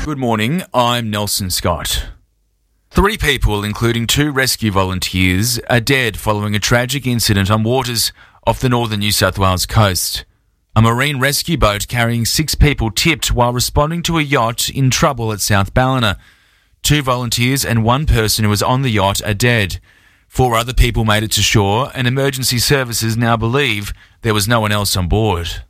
Good morning, I'm Nelson Scott. 3 people, including 2 rescue volunteers, are dead following a tragic incident on waters off the northern New South Wales coast. A marine rescue boat carrying 6 people tipped while responding to a yacht in trouble at South Ballina. 2 volunteers and 1 person who was on the yacht are dead. 4 other people made it to shore, and emergency services now believe there was no one else on board.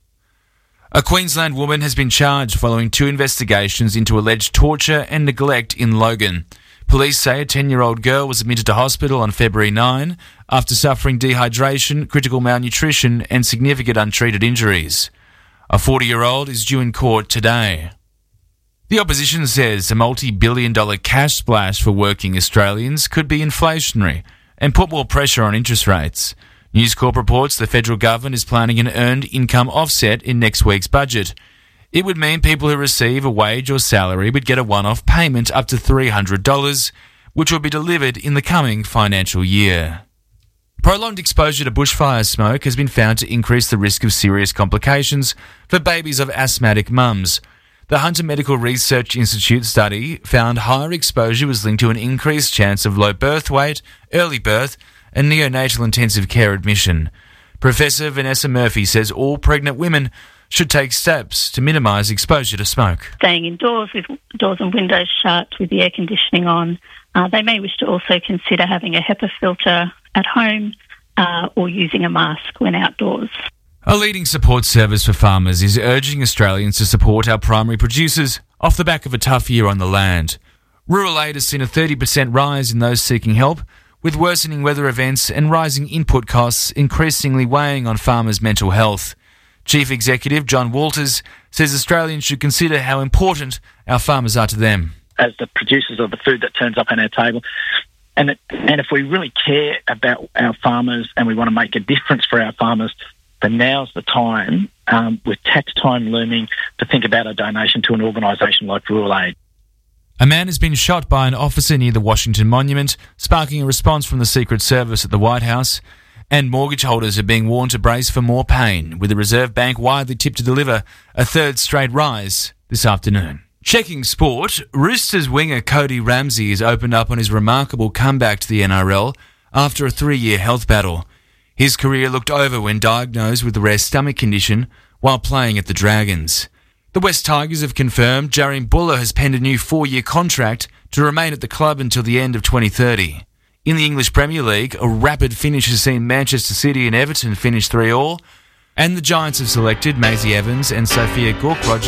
A Queensland woman has been charged following 2 investigations into alleged torture and neglect in Logan. Police say a 10-year-old girl was admitted to hospital on February 9 after suffering dehydration, critical malnutrition and significant untreated injuries. A 40-year-old is due in court today. The opposition says a multi-billion-dollar cash splash for working Australians could be inflationary and put more pressure on interest rates. News Corp reports the federal government is planning an earned income offset in next week's budget. It would mean people who receive a wage or salary would get a one-off payment up to $300, which will be delivered in the coming financial year. Prolonged exposure to bushfire smoke has been found to increase the risk of serious complications for babies of asthmatic mums. The Hunter Medical Research Institute study found higher exposure was linked to an increased chance of low birth weight, early birth, and neonatal intensive care admission. Professor Vanessa Murphy says all pregnant women should take steps to minimise exposure to smoke. Staying indoors with doors and windows shut, with the air conditioning on. They may wish to also consider having a HEPA filter at home or using a mask when outdoors. A leading support service for farmers is urging Australians to support our primary producers off the back of a tough year on the land. Rural Aid has seen a 30% rise in those seeking help, with worsening weather events and rising input costs increasingly weighing on farmers' mental health. Chief Executive John Walters says Australians should consider how important our farmers are to them. As the producers of the food that turns up on our table, and if we really care about our farmers and we want to make a difference for our farmers, then now's the time, with tax time looming, to think about a donation to an organisation like Rural Aid. A man has been shot by an officer near the Washington Monument, sparking a response from the Secret Service at the White House. And mortgage holders are being warned to brace for more pain, with the Reserve Bank widely tipped to deliver a 3rd straight rise this afternoon. Checking sport, Roosters winger Cody Ramsey has opened up on his remarkable comeback to the NRL after a 3-year health battle. His career looked over when diagnosed with a rare stomach condition while playing at the Dragons. The West Tigers have confirmed Jarian Buller has penned a new 4-year contract to remain at the club until the end of 2030. In the English Premier League, a rapid finish has seen Manchester City and Everton finish 3-3, and the Giants have selected Maisie Evans and Sophia Gorkrod